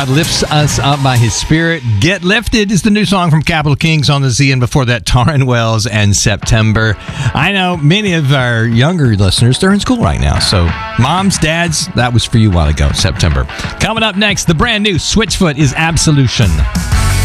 God lifts us up by His Spirit. Get Lifted is the new song from Capital Kings on the Z, and before that, Taryn Wells and September. I know many of our younger listeners, they're in school right now. So moms, dads, that was for you a while ago, September. Coming up next, the brand new Switchfoot is Absolution.